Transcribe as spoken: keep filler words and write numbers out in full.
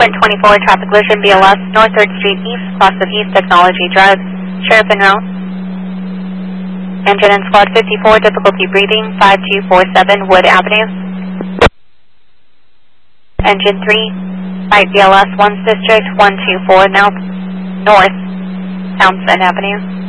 Quint twenty-four, traffic collision, B L S, North third Street East, cross of East Technology Drive, Sheriff en route. Engine in squad fifty-four, difficulty breathing, five two four seven Wood Avenue. Engine three, right B L S, one District, one two four North, North, Townsend Avenue.